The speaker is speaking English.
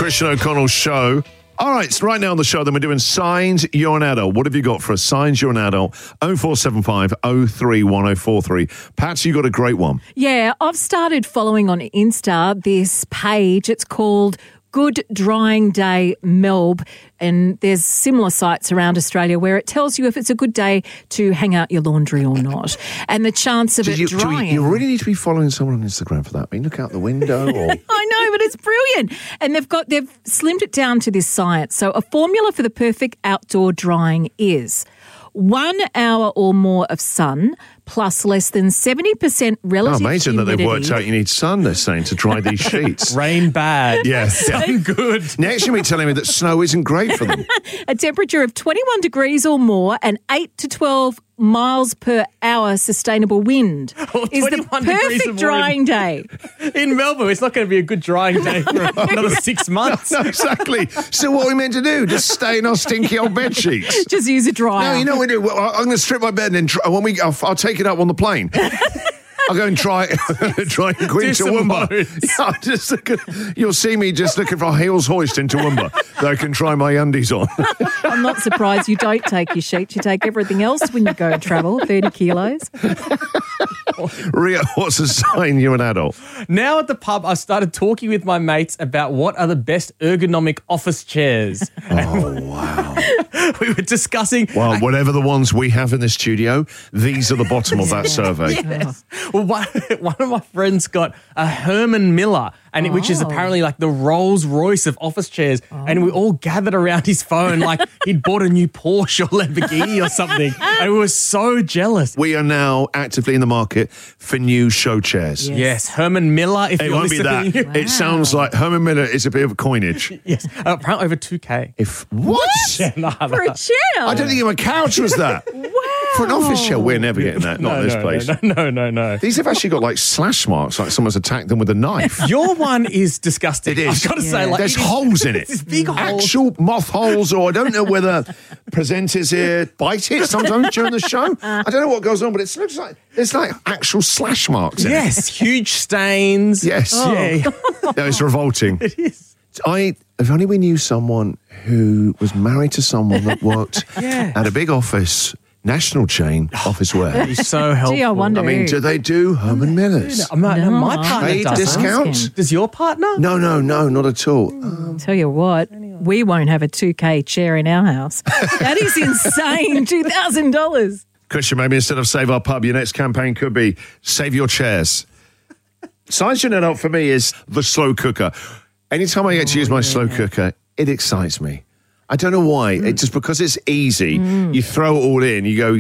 Christian O'Connell Show. All right, so right now on the show, then we're doing Signs You're an Adult. What have you got for us? Signs You're an Adult. 0475 031043. Pat, you got a great one. Yeah, I've started following on Insta this page. It's called Good Drying Day Melb, and there's similar sites around Australia where it tells you if it's a good day to hang out your laundry or not, and the chance of it drying. You really need to be following someone on Instagram for that. I mean, look out the window. Or... I know, but it's brilliant. And they've slimmed it down to this science. So a formula for the perfect outdoor drying is 1 hour or more of sun plus less than 70% relative humidity. Amazing that they've worked out you need sun, they're saying, to dry these sheets. Rain bad. Yes. Sun good. Next you'll be telling me that snow isn't great for them. A temperature of 21 degrees or more and 8 to 12 miles per hour sustainable wind is the perfect drying day. In Melbourne, it's not going to be a good drying day for another 6 months. No, exactly. So what are we meant to do? Just stay in our stinky old bed sheets? Just use a dryer. No, you know what we do? Well, I'm going to strip my bed and then I'll take it up on the plane. I'll go and try and go into Toowoomba. Yeah, you'll see me just looking for a heels hoist in Toowoomba that I can try my undies on. I'm not surprised you don't take your sheets. You take everything else when you go and travel, 30 kilos. Ria, what's a sign you're an adult? Now at the pub, I started talking with my mates about what are the best ergonomic office chairs. Oh, wow. We were discussing... Well, whatever the ones we have in the studio, these are the bottom of that survey. Yes. Well, one of my friends got a Herman Miller, which is apparently like the Rolls Royce of office chairs. And we all gathered around his phone like he'd bought a new Porsche or Lamborghini or something. And we were so jealous. We are now actively in the market for new show chairs. Yes, Herman Miller. If It you're won't be that. listening. It sounds like Herman Miller is a bit of coinage. Yes, apparently over 2K. What? For a chair? I don't think even a couch was that. Wow. For an office chair, we're never getting that. Not in this place. No. These have actually got like slash marks, like someone's attacked them with a knife. Your one is disgusting. It is. I've got to say, like, there's holes in it. There's big holes. Actual moth holes, or I don't know whether presenters here bite it sometimes during the show. I don't know what goes on, but it looks like there's like actual slash marks in it. Yes, huge stains. Yes. Yeah. No, it's revolting. It is. If only we knew someone who was married to someone that worked at a big office, national chain office wear. He's so helpful. Gee, I wonder. I mean, do they do Herman Millers? My partner Paid doesn't. discount? Does your partner? No, not at all. Tell you what, we won't have a 2K chair in our house. That is insane. $2,000. Christian, maybe instead of Save Our Pub, your next campaign could be Save Your Chairs. Science You're an Adult for me is the slow cooker. Anytime I get to use my slow cooker, it excites me. I don't know why. It's just because it's easy. You throw it all in, you go,